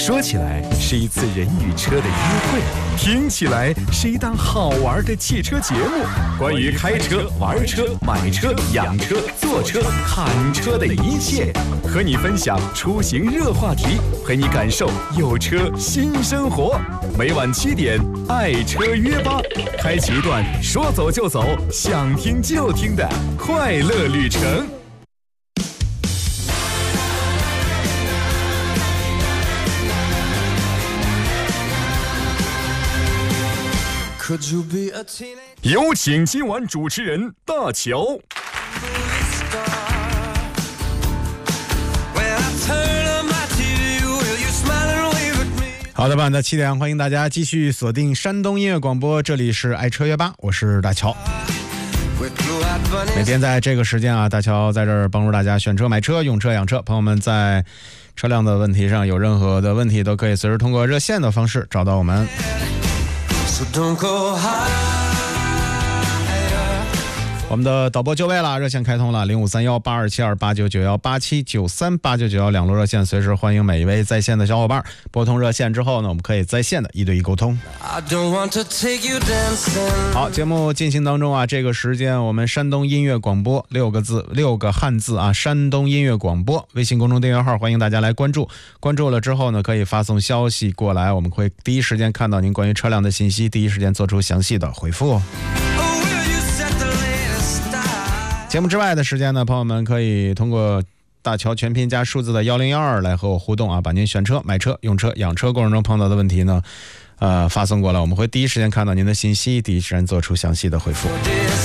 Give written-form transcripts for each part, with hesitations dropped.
说起来是一次人与车的约会，听起来是一档好玩的汽车节目。关于开车、玩车、买车、养车、坐车、看车的一切，和你分享出行热话题，陪你感受有车新生活。每晚7点，爱车约吧，开启一段说走就走、想听就听的快乐旅程。有请今晚主持人大乔。 好的吧，那7点欢迎大家继续锁定山东音乐广播，这里是爱车约吧，我是大乔。每天在这个时间啊，大乔在这儿帮助大家选车、买车、用车、养车。朋友们在车辆的问题上有任何的问题，都可以随时通过热线的方式找到我们。我们的导播就位了，热线开通了05318272899187938991两路热线，随时欢迎每一位在线的小伙伴拨通热线之后呢，我们可以在线的一对一沟通。好，节目进行当中啊，这个时间我们山东音乐广播6个汉字啊，山东音乐广播微信公众订阅号，欢迎大家来关注。关注了之后呢，可以发送消息过来，我们会第一时间看到您关于车辆的信息，第一时间做出详细的回复。节目之外的时间呢，朋友们可以通过大乔全拼加数字的1012来和我互动啊，把您选车、买车、用车、养车过程中碰到的问题呢，发送过来，我们会第一时间看到您的信息，第一时间做出详细的回复。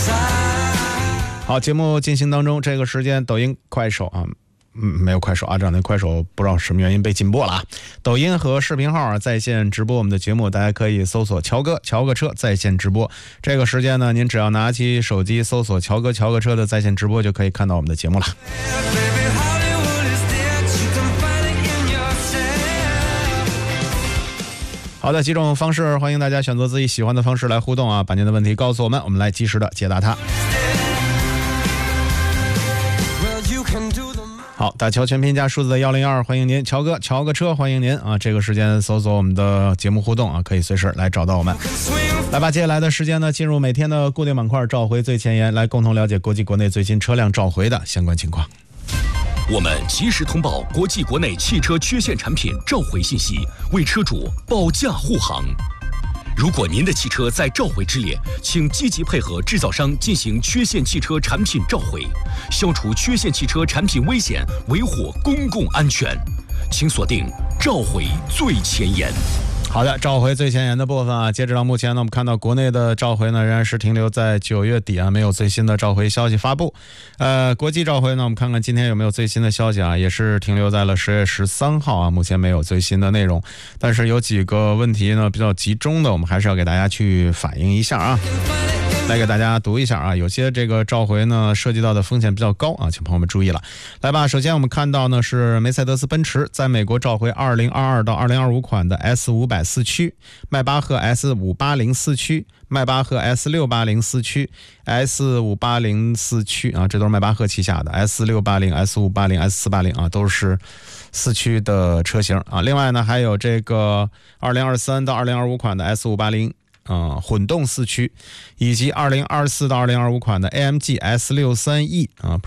好，节目进行当中，这个时间抖音、快手啊。没有快手啊，这两天快手不知道什么原因被禁播了啊。抖音和视频号在线直播我们的节目，大家可以搜索乔哥乔个车在线直播。这个时间呢，您只要拿起手机搜索乔哥乔个车的在线直播，就可以看到我们的节目了。好的，几种方式，欢迎大家选择自己喜欢的方式来互动啊，把您的问题告诉我们，我们来及时的解答它。好，大乔全拼加数字的1012，欢迎您，乔哥乔个车，欢迎您啊！这个时间搜索我们的节目互动啊，可以随时来找到我们。来吧，接下来的时间呢，进入每天的固定板块，召回最前沿，来共同了解国际国内最新车辆召回的相关情况。 我们及时通报国际国内汽车缺陷产品召回信息，为车主保驾护航。如果您的汽车在召回之列，请积极配合制造商进行缺陷汽车产品召回，消除缺陷汽车产品危险，维护公共安全。请锁定召回最前沿。 好的，召回最前沿的部分啊，截止到目前呢，我们看到国内的召回呢仍然是停留在9月底啊，没有最新的召回消息发布。国际召回呢，我们看看今天有没有最新的消息啊，也是停留在了10月13号啊，目前没有最新的内容。但是有几个问题呢比较集中的，我们还是要给大家去反映一下啊。来给大家读一下啊，有些这个召回呢涉及到的风险比较高啊，请朋友们注意了。来吧，首先我们看到呢是梅赛德斯奔驰在美国召回2022到2025款的 S500 四驱、迈巴赫 S580 四驱、迈巴赫 S680 四驱、S580 四驱啊，这都是迈巴赫旗下的 S680、S580、S480 啊，都是四驱的车型啊。另外呢还有这个2023到2025款的 S580混动四驱，以及2024到2025款的 AMG S63E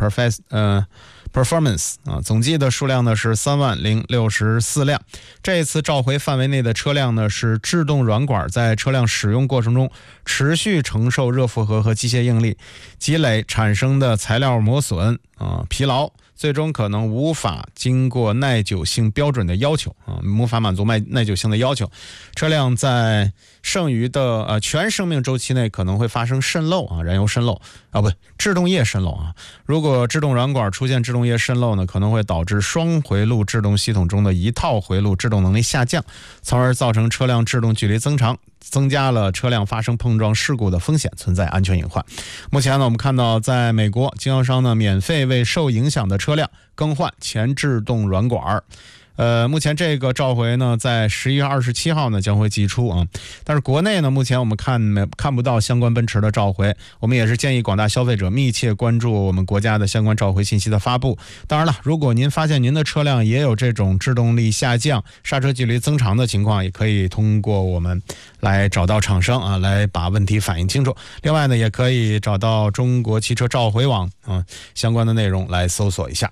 Performance 啊，总计的数量呢是30064辆。这一次召回范围内的车辆呢是制动软管在车辆使用过程中持续承受热负荷和机械应力积累产生的材料磨损疲劳，最终可能无法经过耐久性标准的要求啊，无法满足耐久性的要求。车辆在剩余的全生命周期内可能会发生渗漏啊，燃油渗漏啊，制动液渗漏啊。如果制动软管出现制动液渗漏呢，可能会导致双回路制动系统中的一套回路制动能力下降，从而造成车辆制动距离增长，增加了车辆发生碰撞事故的风险，存在安全隐患。目前呢，我们看到在美国，经销商呢免费为受影响的车辆更换前制动软管。 目前这个召回呢，在11月27号呢将会寄出啊。但是国内呢，目前我们看不到相关奔驰的召回，我们也是建议广大消费者密切关注我们国家的相关召回信息的发布。当然了，如果您发现您的车辆也有这种制动力下降、刹车距离增长的情况，也可以通过我们来找到厂商啊，来把问题反映清楚。另外呢，也可以找到中国汽车召回网啊相关的内容来搜索一下。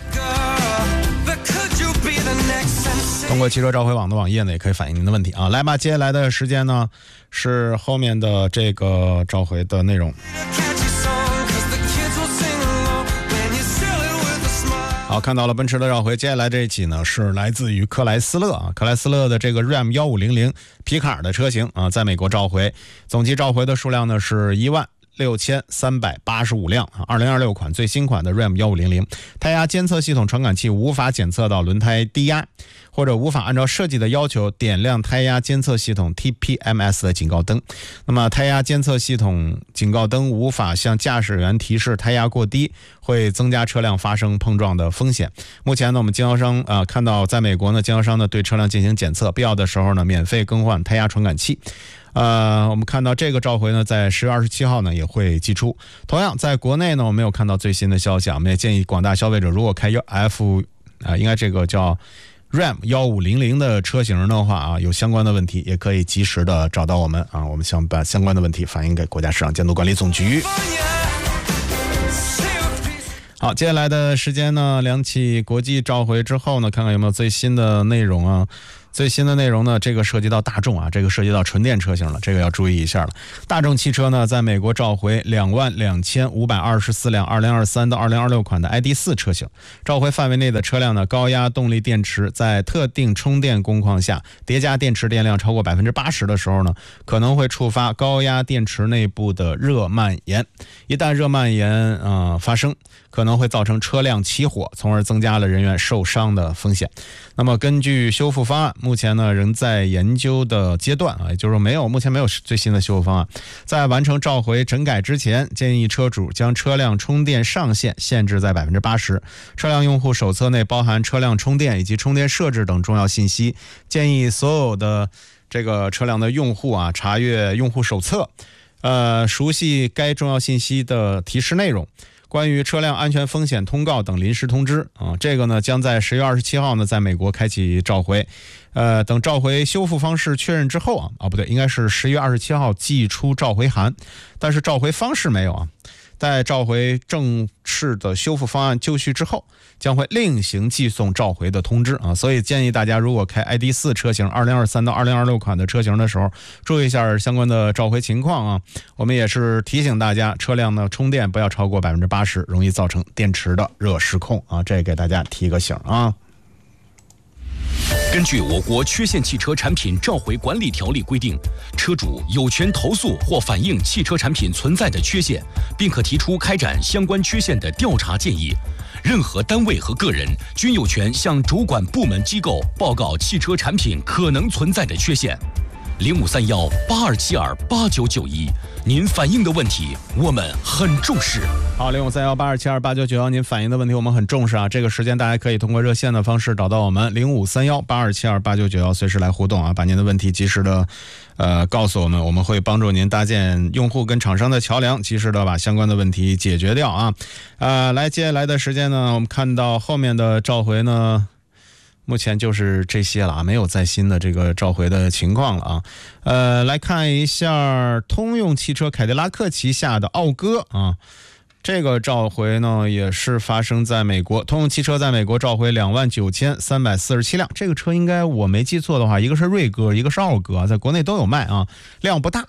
通过汽车召回网的网页呢，也可以反映您的问题啊。来吧，接下来的时间呢是后面的这个召回的内容。好，看到了奔驰的召回，接下来这一起呢是来自于克莱斯勒啊，克莱斯勒的这个 Ram 1500皮卡的车型啊，在美国召回，总计召回的数量呢是16385辆啊，2026款最新款的 Ram 1500，胎压监测系统传感器无法检测到轮胎低压，或者无法按照设计的要求点亮胎压监测系统 TPMS 的警告灯。那么胎压监测系统警告灯无法向驾驶员提示胎压过低，会增加车辆发生碰撞的风险。目前呢，我们经销商看到在美国呢，经销商呢对车辆进行检测，必要的时候呢免费更换胎压传感器。我们看到这个召回呢，在10月27号呢也会寄出。同样，在国内呢，我没有看到最新的消息，我们也建议广大消费者，如果开应该这个叫 Ram 1500的车型的话啊，有相关的问题，也可以及时的找到我们啊，我们想把相关的问题反映给国家市场监督管理总局。好，接下来的时间呢，两起国际召回之后呢，看看有没有最新的内容啊。最新的内容呢，这个涉及到大众啊，这个涉及到纯电车型了，这个要注意一下了。大众汽车呢，在美国召回22524辆2023到2026款的 ID.4 车型，召回范围内的车辆呢，高压动力电池在特定充电工况下叠加电池电量超过 80% 的时候呢，可能会触发高压电池内部的热蔓延。一旦热蔓延发生，可能会造成车辆起火，从而增加了人员受伤的风险。那么根据修复方案，目前呢仍在研究的阶段啊，也就是说目前没有最新的修复方案。在完成召回整改之前，建议车主将车辆充电上限限制在 80%。车辆用户手册内包含车辆充电以及充电设置等重要信息，建议所有的这个车辆的用户啊查阅用户手册，熟悉该重要信息的提示内容。关于车辆安全风险通告等临时通知啊，这个呢将在10月27号呢在美国开启召回，等召回修复方式确认之后不对，应该是11月27号寄出召回函，但是召回方式没有啊。在召回正式的修复方案就绪之后，将会另行寄送召回的通知啊。所以建议大家如果开 ID.4 车型2023到2026款的车型的时候，注意一下相关的召回情况啊。我们也是提醒大家，车辆呢充电不要超过 80%， 容易造成电池的热失控啊。这给大家提个醒啊。 根据我国缺陷汽车产品召回管理条例规定，车主有权投诉或反映汽车产品存在的缺陷，并可提出开展相关缺陷的调查建议。任何单位和个人均有权向主管部门机构报告汽车产品可能存在的缺陷。053182728991，您反映的问题我们很重视。 好，053182728991，您反映的问题我们很重视啊。这个时间大家可以通过热线的方式找到我们053182728991，随时来互动啊，把您的问题及时的告诉我们，我们会帮助您搭建用户跟厂商的桥梁，及时的把相关的问题解决掉啊。来，接下来的时间呢，我们看到后面的召回呢，目前就是这些了啊，没有再新的这个召回的情况了啊。来看一下通用汽车凯迪拉克旗下的讴歌啊，这个召回呢也是发生在美国，通用汽车在美国召回29347辆，这个车应该我没记错的话，一个是瑞歌，一个是讴歌，在国内都有卖啊，量不大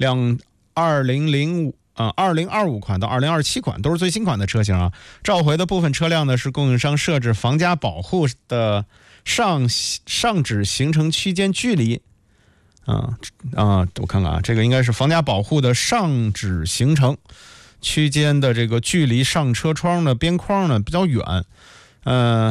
，2025款到2027款都是最新款的车型啊。召回的部分车辆呢是供应商设置防夹保护的上指行程区间距离我看看啊，这个应该是防夹保护的上指行程区间的这个距离上车窗的边框呢比较远，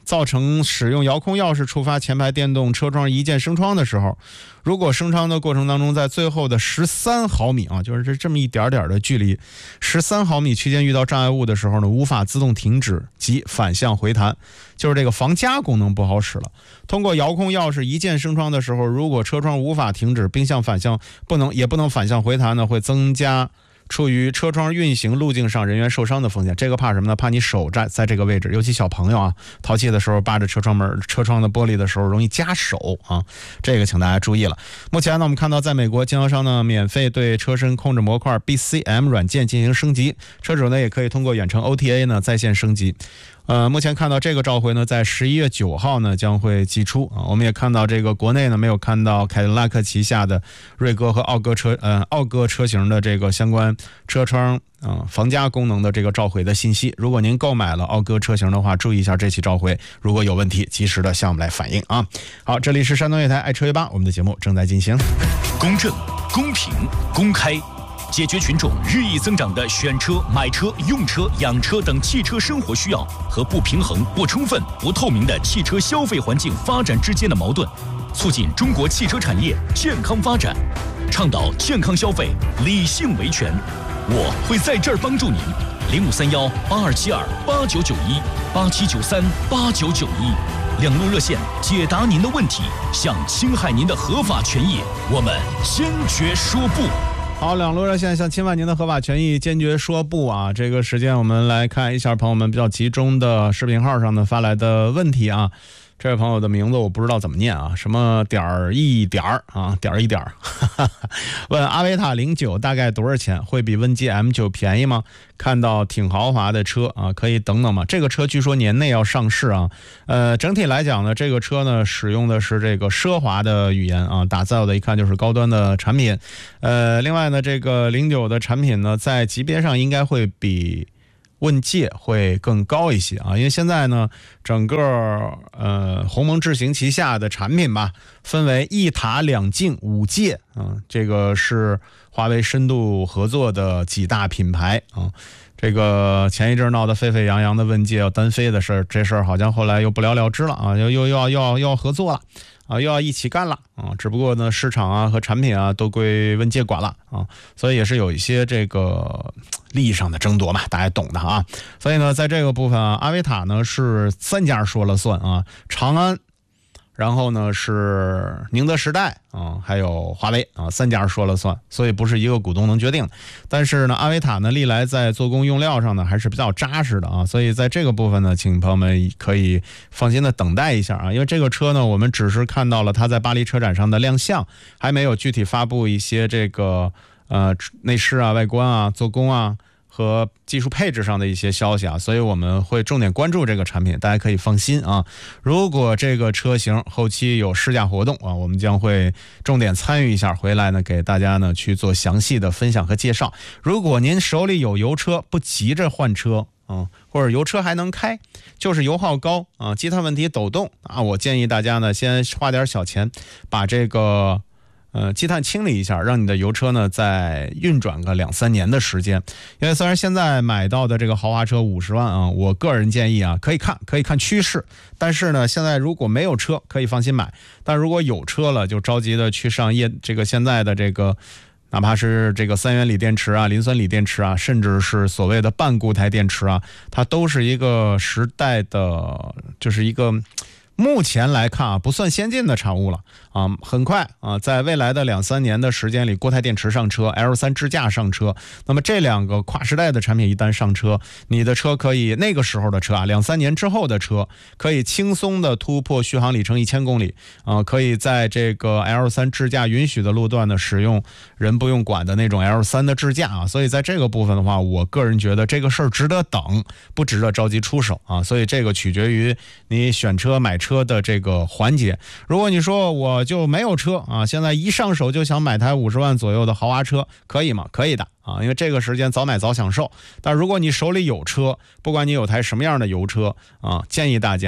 造成使用遥控钥匙触发前排电动车窗一键升窗的时候，如果升窗的过程当中，在最后的13毫米啊，就是这么一点点的距离，13毫米区间遇到障碍物的时候呢，无法自动停止及反向回弹，就是这个防夹功能不好使了。通过遥控钥匙一键升窗的时候，如果车窗无法停止，并反向也不能反向回弹呢，会增加处于车窗运行路径上人员受伤的风险。这个怕什么呢？怕你手在这个位置，尤其小朋友啊，淘气的时候扒着车窗的玻璃的时候容易夹手啊，这个请大家注意了。目前呢，我们看到在美国经销商呢免费对车身控制模块 BCM 软件进行升级，车主呢也可以通过远程 OTA 呢在线升级。目前看到这个召回呢，在11月9号呢将会寄出啊。我们也看到这个国内呢没有看到凯迪拉克旗下的瑞歌和奥歌车型的这个相关车窗防夹功能的这个召回的信息。如果您购买了奥歌车型的话，注意一下这起召回，如果有问题，及时的向我们来反映啊。好，这里是山东乐台爱车乐吧，我们的节目正在进行。 公正、公平、公开。解决群众日益增长的选车、买车、用车、养车等汽车生活需要和不平衡、不充分、不透明的汽车消费环境发展之间的矛盾，促进中国汽车产业健康发展，倡导健康消费，理性维权。我会在这儿帮助您。0531-8272-8991、8793-8991，两路热线解答您的问题，向侵害您的合法权益，我们坚决说不。 好，两路热线向侵犯您的合法权益坚决说不啊！这个时间我们来看一下朋友们比较集中的视频号上呢发来的问题啊。这位朋友的名字我不知道怎么念啊，什么点儿一点儿啊，点儿一点儿。问阿维塔09大概多少钱？会比问界 M9 便宜吗？看到挺豪华的车啊，可以等等吗？这个车据说年内要上市啊。整体来讲呢，这个车呢使用的是这个奢华的语言啊，打造的一看就是高端的产品。另外呢，这个09的产品呢，在级别上应该会比问界会更高一些啊，因为现在呢，整个鸿蒙智行旗下的产品吧，分为一塔、两境、五界啊，这个是华为深度合作的几大品牌啊。这个前一阵闹得沸沸扬扬的问界要单飞的事儿，这事儿好像后来又不了了之了啊，又要合作了。啊，又要一起干了啊！只不过呢，市场啊和产品啊都归问界管了啊，所以也是有一些这个利益上的争夺嘛，大家懂的啊。所以呢，在这个部分啊，阿维塔呢是3家说了算啊，长安，然后呢是宁德时代啊，还有华为啊，3家说了算，所以不是一个股东能决定。但是呢，阿维塔呢历来在做工用料上呢还是比较扎实的啊，所以在这个部分呢，请朋友们可以放心的等待一下啊，因为这个车呢，我们只是看到了它在巴黎车展上的亮相，还没有具体发布一些这个内饰啊、外观啊、做工啊和技术配置上的一些消息啊，所以我们会重点关注这个产品，大家可以放心啊。如果这个车型后期有试驾活动啊，我们将会重点参与一下，回来呢给大家呢去做详细的分享和介绍。如果您手里有油车，不急着换车啊，或者油车还能开，就是油耗高啊，积碳问题抖动啊，我建议大家呢先花点小钱把这个积碳清理一下，让你的油车呢再运转个2-3年的时间。因为虽然现在买到的这个豪华车50万啊，我个人建议啊可以看趋势，但是呢现在如果没有车可以放心买，但如果有车了就着急的去上这个现在的这个哪怕是这个3元锂电池啊、磷酸锂电池啊，甚至是所谓的半固态电池啊，它都是一个时代的，就是一个目前来看啊，不算先进的产物了啊，很快啊，在未来的2-3年的时间里，固态电池上车 ，L3 支架上车，那么这2个跨时代的产品一旦上车，你的车可以那个时候的车啊，2-3年之后的车可以轻松的突破续航里程1000公里啊，可以在这个 L3 支架允许的路段呢，使用人不用管的那种 L3 的支架啊，所以在这个部分的话，我个人觉得这个事儿值得等，不值得着急出手啊，所以这个取决于你选车买车的这个环节。如果你说我就没有车啊，现在一上手就想买台50万左右的豪华车，可以吗？可以的啊，因为这个时间早买早享受。但如果你手里有车，不管你有台什么样的油车啊，建议大家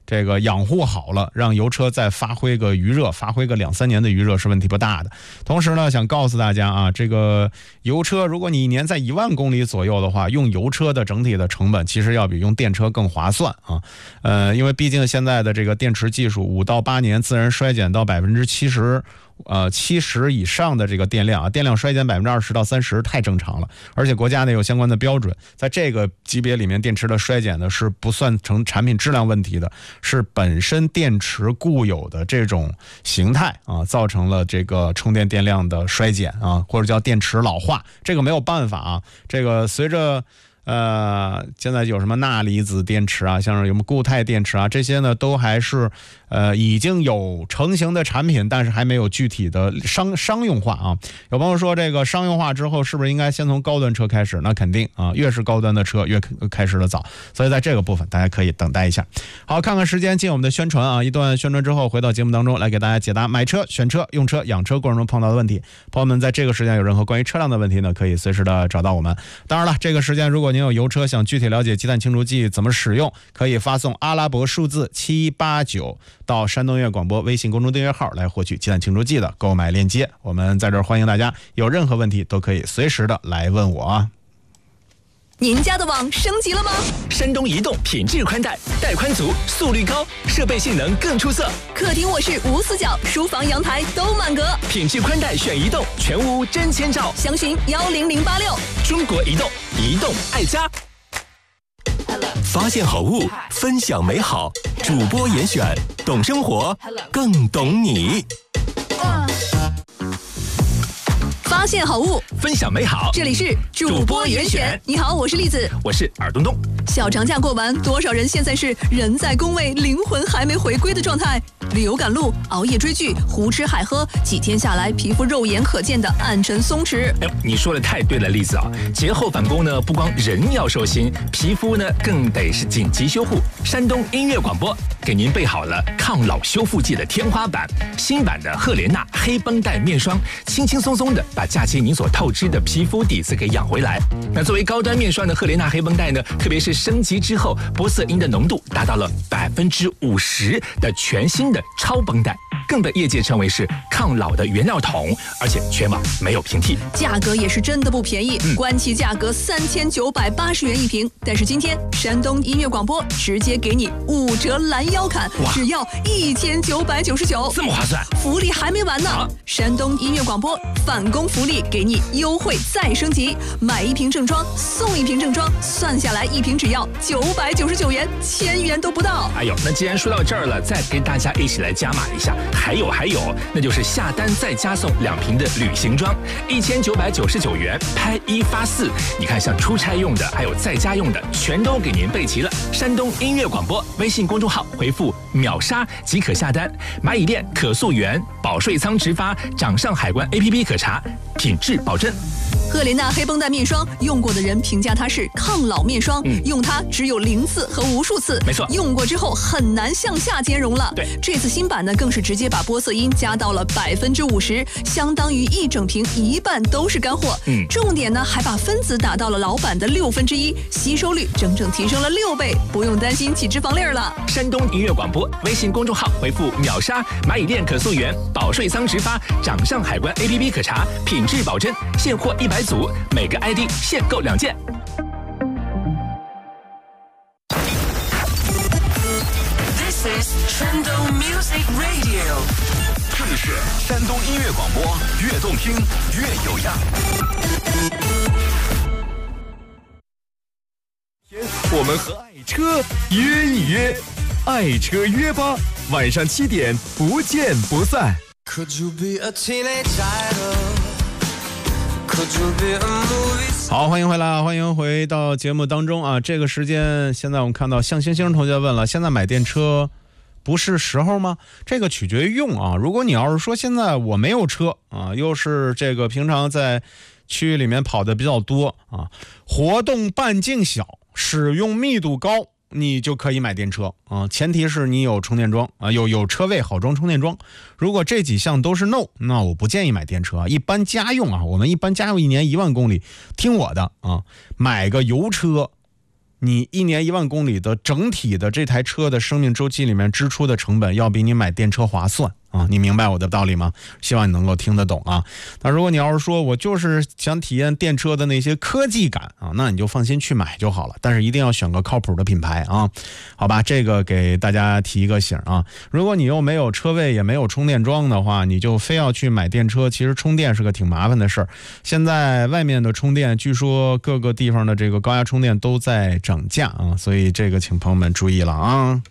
这个养护好了，让油车再发挥个余热，发挥个2-3年的余热是问题不大的。同时呢，想告诉大家啊，这个油车如果你一年在1万公里左右的话，用油车的整体的成本其实要比用电车更划算啊。因为毕竟现在的这个电池技术5到8年自然衰减到70%。70以上的这个电量啊，电量衰减20%到30%太正常了，而且国家呢有相关的标准，在这个级别里面，电池的衰减呢是不算成产品质量问题的，是本身电池固有的这种形态啊，造成了这个充电电量的衰减啊，或者叫电池老化，这个没有办法啊，这个随着。现在有什么钠离子电池啊，像是什么固态电池啊，这些呢都还是已经有成型的产品，但是还没有具体的商用化啊。有朋友说这个商用化之后是不是应该先从高端车开始？那肯定啊，越是高端的车越开始的早，所以在这个部分大家可以等待一下。好，看看时间，进我们的宣传啊，一段宣传之后回到节目当中来给大家解答买车、选车、用车、养车过程中碰到的问题。朋友们在这个时间有任何关于车辆的问题呢，可以随时的找到我们。当然了，这个时间如果您有油车想具体了解鸡蛋清除剂怎么使用，可以发送阿拉伯数字789到山东音乐广播微信公众订阅号来获取鸡蛋清除剂的购买链接。我们在这儿欢迎大家，有任何问题都可以随时的来问我啊。 您家的网升级了吗？ 山东移动品质宽带，带宽足，速率高，设备性能更出色。 客厅卧室无死角，书房阳台都满格。 品质宽带选移动，全屋真千兆。 详询10086。 中国移动，移动爱家。发现好物，分享美好。主播严选，懂生活，更懂你。 发现好物， 分享美好。 这里是主播严选。你好，我是栗子， 我是尔东东。 小长假过完，多少人现在是人在工位，灵魂还没回归的状态？旅游赶路，熬夜追剧，胡吃海喝，几天下来，皮肤肉眼可见的暗沉松弛。 你说的太对了，栗子啊！节后返工呢，不光人要收心，皮肤呢更得是紧急修护。山东音乐广播给您备好了抗老修复剂的天花板，新版的赫莲娜黑绷带面霜，轻轻松松的把假期您所透支的皮肤底子给养回来。那作为高端面霜的赫莲娜黑绷带呢，特别是升级之后，玻色因的浓度达到了50%的全新的超绷带，更被业界称为是抗老的原料桶，而且全网没有平替， 价格也是真的不便宜，官旗价格3980元一瓶。但是今天山东音乐广播直接给你5折拦腰砍，只要1999， 这么划算！ 福利还没完呢！山东音乐广播返工福利给你优惠再升级，买1瓶正装送1瓶正装，算下来1瓶只要999元，1000元都不到。 哎呦，那既然说到这儿了，再跟大家一起来加码一下。还有，那就是下单再加送2瓶的旅行装，1999元，拍1发4。你看，像出差用的，还有在家用的，全都给您备齐了。山东音乐广播微信公众号回复秒杀即可下单，蚂蚁店可溯源，保税仓直发，掌上海关 APP 可查，品质保证。 赫莲娜黑绷带面霜，用过的人评价它是抗老面霜，用它只有0次和无数次， 没错， 用过之后很难向下兼容了。 对， 这次新版呢，更是直接把玻色因加到了50%，相当于1整瓶1半都是干货。重点呢，还把分子打到了老版的1/6，吸收率整整提升了6倍，不用担心起脂肪粒了。 山东音乐广播微信公众号回复秒杀，蚂蚁店可溯源，保税仓直发，掌上海关 APP 可查，品质保证，现货100组，每个 ID 限购2件。 This is 山东 Music Radio， 这里是山东音乐广播，越动听越有样。我们和爱车约一约，爱车约吧，晚上7点不见不散。 好，欢迎回来啊！欢迎回到节目当中啊！这个时间，现在我们看到向星星同学问了，现在买电车不是时候吗？这个取决于用啊。如果你要是说现在我没有车啊，又是这个平常在区域里面跑的比较多啊，活动半径小，使用密度高，你就可以买电车啊，前提是你有充电桩啊，有车位好装充电桩。如果这几项都是 no， 那我不建议买电车啊。一般家用啊，我们一般家用1年1万公里，听我的啊，买个油车你1年1万公里的整体的这台车的生命周期里面支出的成本要比你买电车划算啊！你明白我的道理吗？希望你能够听得懂啊。那如果你要是说我就是想体验电车的那些科技感啊，那你就放心去买就好了。但是一定要选个靠谱的品牌啊，好吧？这个给大家提一个醒啊。如果你又没有车位也没有充电桩的话，你就非要去买电车，其实充电是个挺麻烦的事儿。现在外面的充电，据说各个地方的这个高压充电都在涨价啊，所以这个请朋友们注意了啊。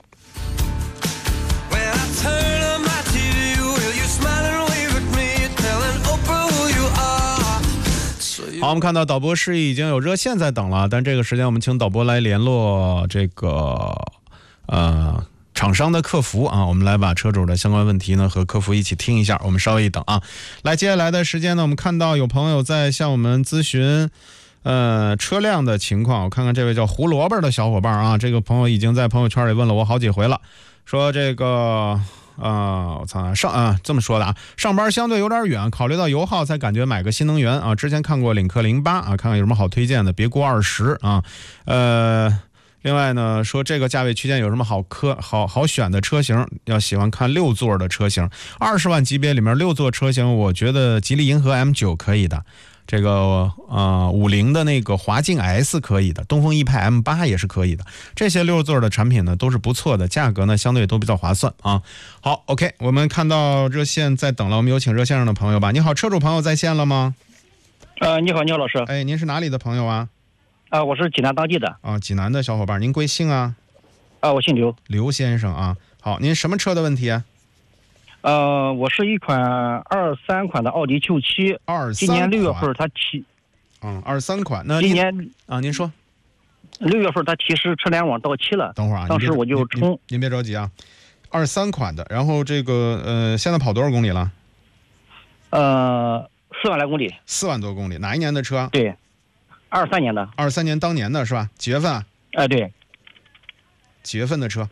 好，我们看到导播示意已经有热线在等了，但这个时间我们请导播来联络这个厂商的客服啊，我们来把车主的相关问题呢和客服一起听一下，我们稍微一等啊。来，接下来的时间呢，我们看到有朋友在向我们咨询车辆的情况，我看看这位叫胡萝卜的小伙伴啊，这个朋友已经在朋友圈里问了我好几回了，说这个我操这么说的啊，上班相对有点远，考虑到油耗才感觉买个新能源啊。之前看过领克08啊，看看有什么好推荐的，别过20啊。另外呢，说这个价位区间有什么好选的车型，要喜欢看6座的车型，20万级别里面6座车型，我觉得吉利银河 M9 可以的。这个50的那个华境 S 可以的，东风奕派 M8 也是可以的，这些6座的产品呢都是不错的，价格呢相对都比较划算啊。好 ，OK， 我们看到热线在等了，我们有请热线上的朋友吧。你好，车主朋友在线了吗？ 你好，老师。 哎，您是哪里的朋友啊？ 我是济南当地的。 济南的小伙伴，您贵姓啊？ 我姓刘。 刘先生啊。好，您什么车的问题啊？ 我是一款23款的奥迪 Q7， 今年6月份它提 ，23款。那今年您说 ，6月份它提示车联网到期了。 等会儿啊， 当时我就充。 您别着急啊，23款的，然后这个现在跑多少公里了 ？4万来公里。 4万多公里，哪一年的车？ 对，23年的。 23年当年的是吧？几月份啊？ 对。 几月份的车？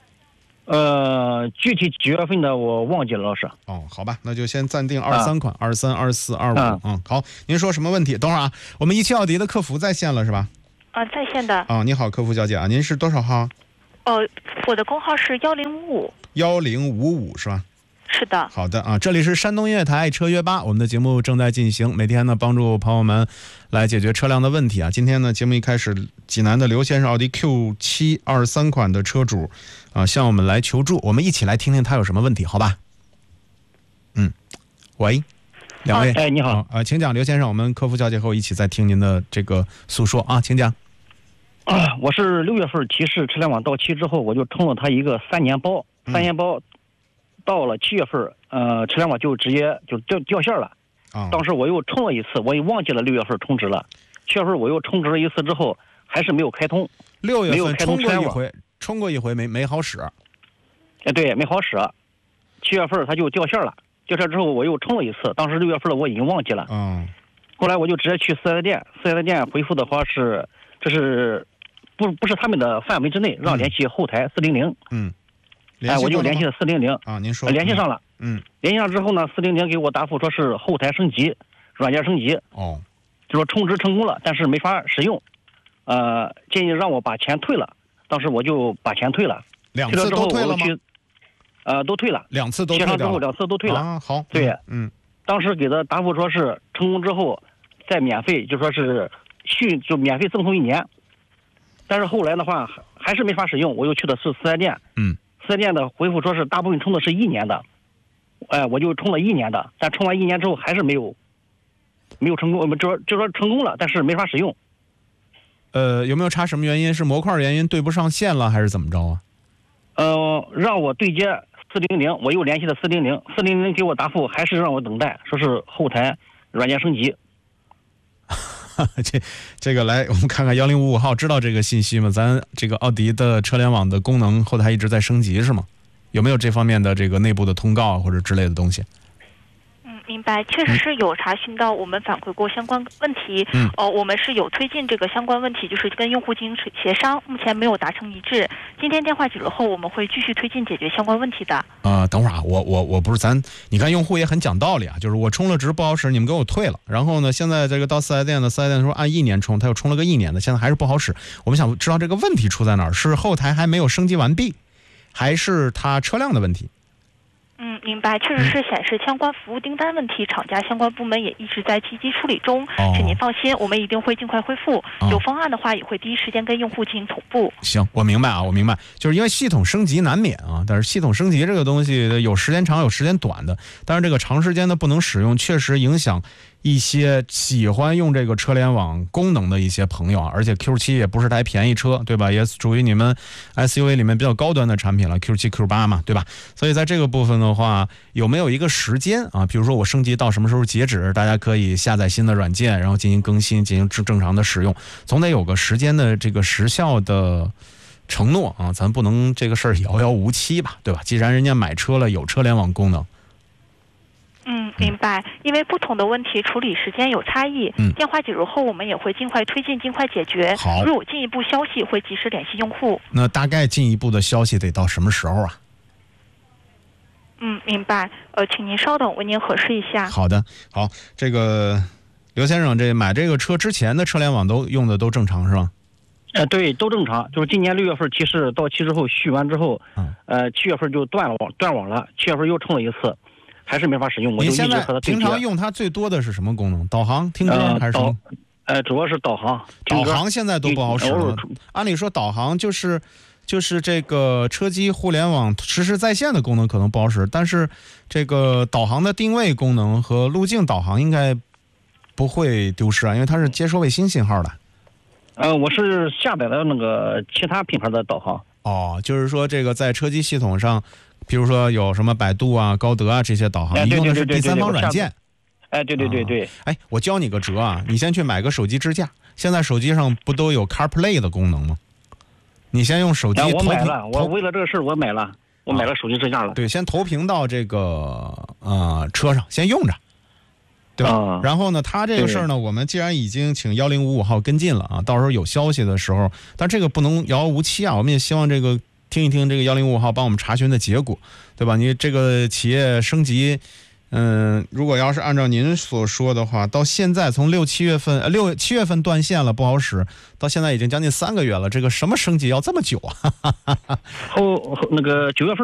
具体几月份的我忘记了，老师。 好吧，那就先暂定23款，23、24、25。好，您说什么问题？等会儿啊，我们17奥迪的客服在线了是吧？ 在线的。 你好，客服小姐啊，您是多少号？ 我的工号是1055。 1055是吧？ 是的。 好的啊，这里是山东音乐台爱车约8，我们的节目正在进行，每天呢帮助朋友们来解决车辆的问题啊。今天呢节目一开始，济南的刘先生奥迪 Q7 23款的车主向我们来求助，我们一起来听听他有什么问题，好吧？喂，两位。 你好。 请讲，刘先生，我们客服小姐和我一起在听您的这个诉说啊，请讲。 我是6月份提示车联网到期之后，我就充了他一个3年包，3年包到了7月份，车联网就直接就掉线了。当时我又充了一次，我也忘记了6月份充值了。7月份我又充值了一次之后，还是没有开通。 6月份充过一回没好使。 对，没好使。7月份它就掉线了，掉线之后我又充了一次，当时6月份的我已经忘记了。后来我就直接去4S店，4S店回复的话是，这是不是他们的范围之内，让联系后台400。我就联系了400。 您说。 联系上了。联系上之后呢，400给我答复说是后台升级，软件升级。就说充值成功了，但是没法使用。建议让我把钱退了，当时我就把钱退了。 2次都退了吗？ 都退了。 2次都退了。 协商之后2次都退了。 好。 对。当时给的答复说是成功之后再免费，就说是就免费赠送1年。但是后来的话还是没法使用，我又去的是4S店。4S店的回复说是大部分充的是1年的，我就充了1年的，但充完1年之后还是没有成功，就说成功了，但是没法使用。 有没有查什么原因？是模块原因对不上线了，还是怎么着啊？ 让我对接400，我又联系了400给我答复还是让我等待，说是后台软件升级。 这个来，我们看看1055号，知道这个信息吗？咱这个奥迪的车联网的功能后台一直在升级是吗？有没有这方面的这个内部的通告或者之类的东西？ 明白，确实是有查询到，我们反馈过相关问题。我们是有推进这个相关问题，就是跟用户进行协商，目前没有达成一致。今天电话记录后，我们会继续推进解决相关问题的。 等会儿啊，我不是你看用户也很讲道理啊，就是我充了值不好使，你们给我退了，然后呢，现在这个到4S店的4S店说按1年充，他又充了个1年的，现在还是不好使。我们想知道这个问题出在哪儿，是后台还没有升级完毕，还是他车辆的问题？ 明白，确实是显示相关服务订单问题，厂家相关部门也一直在积极处理中，请您放心，我们一定会尽快恢复。有方案的话，也会第一时间跟用户进行同步。行， 我明白啊，就是因为系统升级难免啊，但是系统升级这个东西有时间长有时间短的，但是这个长时间的不能使用，确实影响一些喜欢用这个车联网功能的一些朋友啊，而且 Q7 也不是台便宜车，对吧？也属于你们 SUV 里面比较高端的产品了 ，Q7、Q8 嘛，对吧？所以在这个部分的话，有没有一个时间啊？比如说我升级到什么时候截止，大家可以下载新的软件，然后进行更新，进行正常的使用，总得有个时间的这个时效的承诺啊，咱不能这个事儿遥遥无期吧，对吧？既然人家买车了，有车联网功能。 明白，因为不同的问题处理时间有差异，电话记录后我们也会尽快推进，尽快解决。 好， 如有进一步消息会及时联系用户。 那大概进一步的消息得到什么时候啊？ 明白。请您稍等，为您核实一下。 好的，好，这个刘先生，这买这个车之前的车联网都用的都正常是吧？ 对，都正常。就是今年6月份提示到期之后续完之后，7月份就断网了，7月份又充了一次。还是没法使用。 你现在平常用它最多的是什么功能？导航、听歌还是什么？ 主要是导航。 导航现在都不好使了。按理说导航就是这个车机互联网实时在线的功能可能不好使，但是这个导航的定位功能和路径导航应该不会丢失啊，因为它是接收卫星信号的。 我是下载的那个其他品牌的导航。 就是说这个在车机系统上。比如说有什么百度啊、高德啊这些导航，你用的是第三方软件。 对。 我教你个辙啊，你先去买个手机支架。现在手机上不都有 CarPlay 的功能吗？你先用手机我买了，我为了这个事我买了手机支架了。 对，先投屏到这个车上，先用着，对吧？然后呢，他这个事儿呢，我们既然已经请1055号跟进了啊，到时候有消息的时候，但这个不能遥遥无期啊，我们也希望这个。听一听这个105号帮我们查询的结果，对吧？你这个企业升级，如果要是按照您所说的话，到现在从7月份断线了不好使，到现在已经将近3个月了，这个什么升级要这么久啊？ 那个9月份。